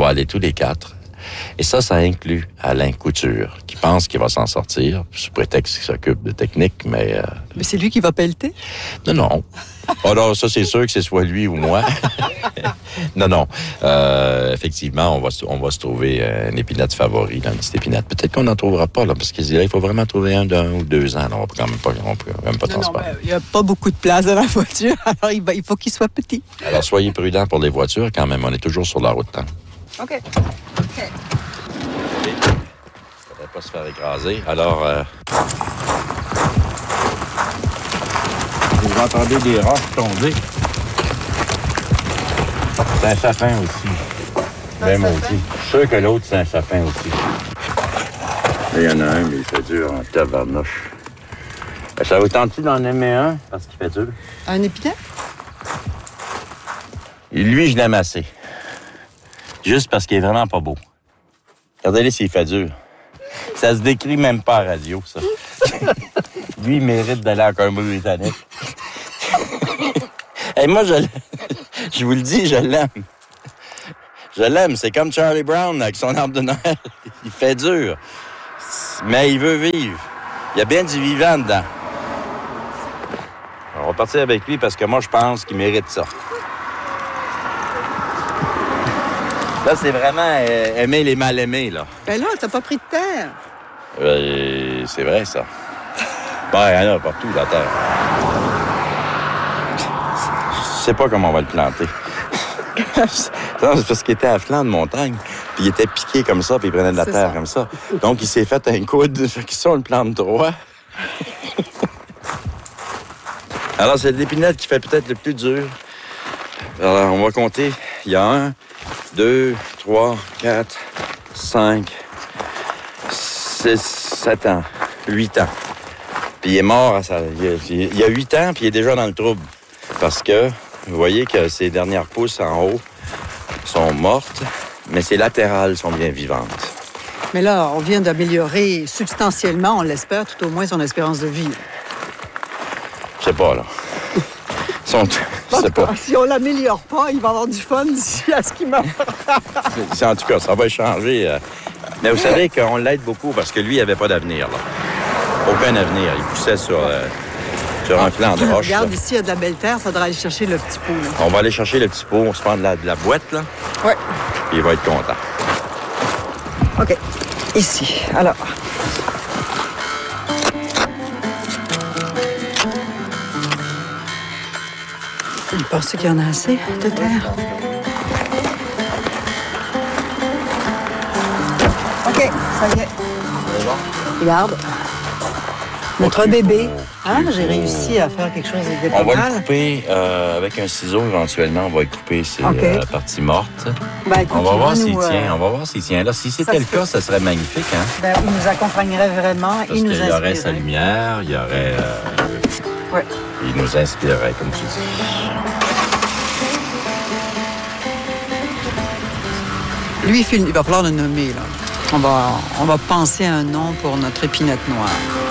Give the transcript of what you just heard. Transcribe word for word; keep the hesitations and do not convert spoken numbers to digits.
va aller tous les quatre. Et ça, ça inclut Alain Couture, qui pense qu'il va s'en sortir, sous prétexte qu'il s'occupe de technique, mais... Euh... Mais c'est lui qui va pelleter? Non, non. Alors, ça, c'est sûr que c'est soit lui ou moi. non, non. Euh, effectivement, on va, on va se trouver un épinette favori, là, une petite épinette. Peut-être qu'on n'en trouvera pas, là, parce qu'il faut vraiment trouver un d'un ou deux ans. Là. On ne peut quand même pas, on peut quand même pas transporter. Il n'y a pas beaucoup de place dans la voiture, alors il, va, il faut qu'il soit petit. Alors, soyez prudents pour les voitures, quand même. On est toujours sur la route. Hein. OK. OK. Il ne faudrait pas se faire écraser. Alors, euh... vous entendez des roches tomber. C'est un sapin aussi. Ben maudit. Je suis sûr que l'autre, c'est un sapin aussi. Il y en a un, mais il fait dur en tabarnouche. Ça vous tente-tu d'en aimer un? Parce qu'il fait dur. Un épinette? Et lui, je l'aime assez. Juste parce qu'il est vraiment pas beau. Regardez-le s'il fait dur. Ça se décrit même pas à la radio, ça. Lui, il mérite d'aller en Colombie-Britannique. Hey, moi, je je vous le dis, je l'aime. Je l'aime. C'est comme Charlie Brown avec son arbre de Noël. Il fait dur. Mais il veut vivre. Il y a bien du vivant dedans. Alors, on va partir avec lui parce que moi, je pense qu'il mérite ça. Là, c'est vraiment euh, aimer les mal-aimés, là. Ben là, t'as pas pris de terre. Euh, c'est vrai, ça. Ben, il y en a partout, la terre. Je sais pas comment on va le planter. Non, c'est parce qu'il était à flanc de montagne, puis il était piqué comme ça, puis il prenait de la c'est terre ça. Comme ça. Donc, il s'est fait un coude. Fait que ça, on le plante droit. Alors, c'est l'épinette qui fait peut-être le plus dur. Alors, on va compter. Il y a un, deux, trois, quatre, cinq, six, sept ans, huit ans. Puis il est mort à ça. Il y a huit ans, puis il est déjà dans le trouble. Parce que, vous voyez que ses dernières pousses en haut sont mortes, mais ses latérales sont bien vivantes. Mais là, on vient d'améliorer substantiellement, on l'espère, tout au moins son espérance de vie. Je sais pas, là. Sont... Je sais pas. Si on l'améliore pas, il va avoir du fun d'ici à ce qu'il meurt. En tout cas, ça va changer. Mais vous savez qu'on l'aide beaucoup parce que lui, il n'avait pas d'avenir, là. Aucun avenir. Il poussait sur, euh, sur un flanc de roche. Regarde, là. Ici, il y a de la belle terre. Il faudra aller chercher le petit pot. Là. On va aller chercher le petit pot. On se prend de la, de la boîte, là. Oui. Puis il va être content. OK. Ici. Alors. Vous pensez qu'il y en a assez de terre? OK, ça y est. Regarde. Notre okay. bébé. Hein? J'ai réussi à faire quelque chose de pas On va mal. le couper euh, avec un ciseau éventuellement. On va le couper ces okay. euh, parties mortes. Ben, écoute, on va voir s'il euh... tient. On va voir s'il tient. Là, si c'était le cas, ça serait magnifique. Hein? Ben, il nous accompagnerait vraiment. Parce il nous qu'il y aurait sa lumière, il y aurait... Euh... Oui. Il nous inspirerait, comme tu dis. Lui, il va falloir le nommer, là. On va, on va penser à un nom pour notre épinette noire.